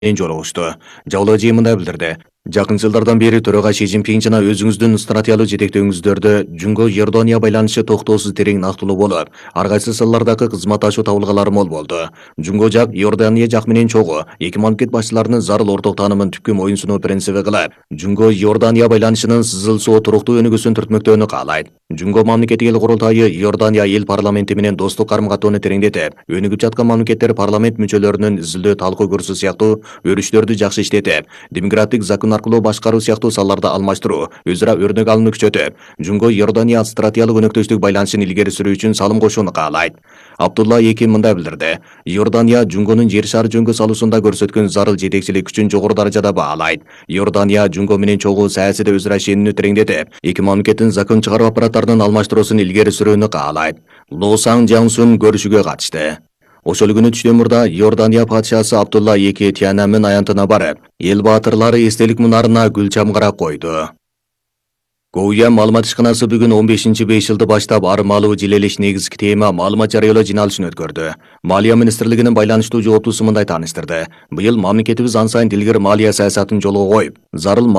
жолугушту. Жабылуу жыйымында билдирди. Жакын жылдардан бери төрага Ши Цзиньпин жана өзүңүздүн стратегиялык жетектөөңүздөрдө Жунго Иордания байланышы токтоосуз терең нактылуу болуп, ар кайсы салалардагы кызматташуу табылгалары мол болду. Жунго жак Иордания жак менен чогуу эки мамлекет башчыларынын зарыл орток таанымын түпкү моюнсунуу принциби кылып, Жунго Иордания байланышынын сызылсоо туруктуу өнүгүүсүн түртмөктөөнү каалайт. Жунго мамлекети эл курултайы Иордания эл парламенти менен достук карым-катоону тереңдетип, өнүгүп жаткан мамлекеттер парламент мүчөлөрүнүн изилдөө талкуу көрсү сыяктуу өрүштөрдү жакшы иштетип, демократик закон аркылуу башкаруу сыяктуу салаларда алмаштыруу, өз ара өрнөк алууну күчөтүп, Жунго Иордания стратегиялык өнөктөштүк байланышын илгери сүрүү үчүн салым кошууну каалайт. Абдулла II мындай билдирди. Иордания Жунгонун жер шары жөнгө салуусунда көрсөткөн зарыл жетекчилик күчүн жогору даражада баалайт. Иордания Жунго менен чогуу саясатта өз ара ишенүүнү тереңдетип, эки мамлекеттин закон чыгаруу аппараттарынын алмаштыруусун илгери сүрүүнү каалайт. Ло Сан Жаңсун көрүшүгө катышты. Ошол күнү түштөн мурда Иордания падышасы Абдулла II Тианамын аянтына барып, эл баатырлары эстелик мунарына гүл чамгырак койду. Гоуя маалымат ишканасы бүгүн 15-5 жылды баштап армалуу жилелеш негизги тема маалымат жарыялоо жиналышын өткөрдү. Малия министрлигинин байланыштуу жооптусу мындай тааныштырды. Быйыл мамлекетибиз ан сайын илгери малия саясатын жолго коюп, зарыл